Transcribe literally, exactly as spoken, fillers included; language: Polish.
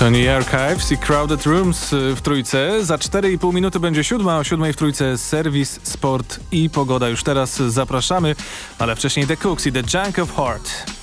Tony Archives i Crowded Rooms w trójce. Za cztery i pół minuty będzie siódma, o siódmej w trójce serwis, sport i pogoda. Już teraz zapraszamy, ale wcześniej The Cooks i The Junk of Heart.